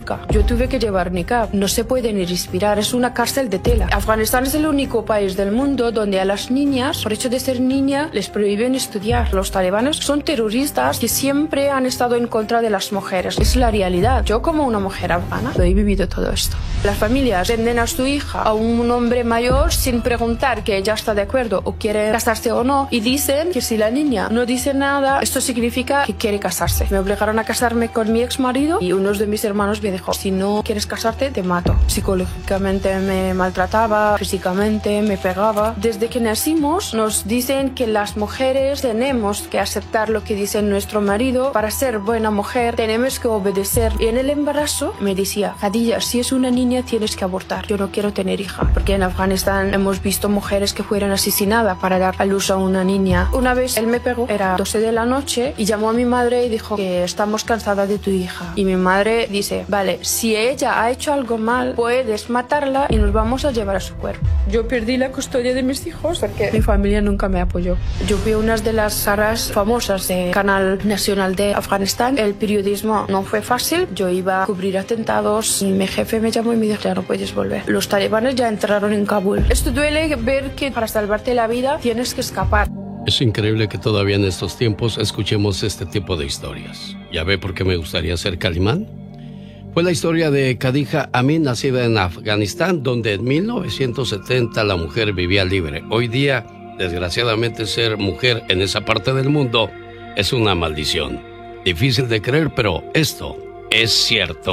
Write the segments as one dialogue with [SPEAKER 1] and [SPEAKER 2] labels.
[SPEAKER 1] burka. Yo tuve que llevar niqab. No se puede ni respirar, es una cárcel de tela. Afganistán es el único país del mundo donde a las niñas, por hecho de ser niña, les prohíben estudiar. Los talibanes son terroristas que siempre han estado en contra de las mujeres. Es la realidad. Yo como una mujer afgana lo he vivido todo esto. Las familias venden a su hija a un hombre mayor sin preguntar que ella está de acuerdo o quiere casarse o no, y dicen que si la niña no dice nada, esto significa que quiere casarse. Me obligaron a casarme con mi ex marido y uno de mis hermanos me dijo: si no quieres casarte, te mato. Psicológicamente me maltrataba, físicamente me pegaba. Desde que nacimos nos dicen que las mujeres tenemos que aceptar lo que dice nuestro marido. Para ser buena mujer tenemos que obedecer. Y en el embarazo me decía: Khadija, si es una niña tienes que abortar. Yo no quiero tener hija. Porque en Afganistán hemos visto mujeres que fueron asesinadas para dar a luz a una niña. Una vez él me pegó, era 12 de la noche, y llamó a mi madre y dijo que estamos cansadas de tu hija. Y mi madre dice: vale, si ella ha hecho algo mal, puedes matarla y nos vamos a llevar a su cuerpo. Yo perdí la custodia de mis hijos porque mi familia nunca me apoyó. Yo fui una de las caras famosas del canal nacional de Afganistán. El periodismo no fue fácil. Yo iba a cubrir atentados y mi jefe me llamó y me dijo: ya no puedes volver. Los talibanes ya entraron en Kabul. Esto duele ver que para salvarte la vida tienes que escapar.
[SPEAKER 2] Es increíble que todavía en estos tiempos escuchemos este tipo de historias. ¿Ya ve por qué me gustaría ser Calimán? Fue la historia de Khadija Amin, nacida en Afganistán, donde en 1970 la mujer vivía libre. Hoy día, desgraciadamente, ser mujer en esa parte del mundo es una maldición. Difícil de creer, pero esto es cierto.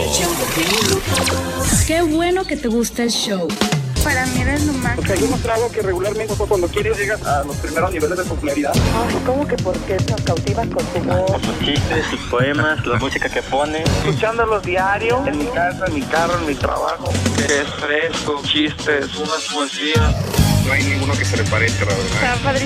[SPEAKER 3] Qué bueno que te gusta el show.
[SPEAKER 4] Para mí eres lo más.
[SPEAKER 5] Porque hay un trago que regularmente cuando quieres llegas a los primeros niveles de popularidad.
[SPEAKER 4] Ay, ¿cómo que por qué nos cautivas con tu voz?
[SPEAKER 6] Con sus chistes, sus poemas, la música que pone.
[SPEAKER 5] Escuchándolos diario, en mi casa, en mi carro, en mi trabajo. Que es fresco, chistes, unas poesías. No hay ninguno que se le parezca, la verdad.
[SPEAKER 4] Está padrísimo.